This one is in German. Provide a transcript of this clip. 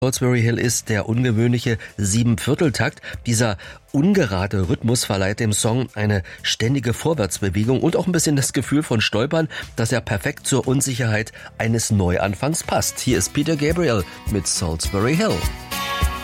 Salisbury Hill ist der ungewöhnliche Siebenvierteltakt. Dieser ungerade Rhythmus verleiht dem Song eine ständige Vorwärtsbewegung und auch ein bisschen das Gefühl von Stolpern, dass er perfekt zur Unsicherheit eines Neuanfangs passt. Hier ist Peter Gabriel mit Salisbury Hill.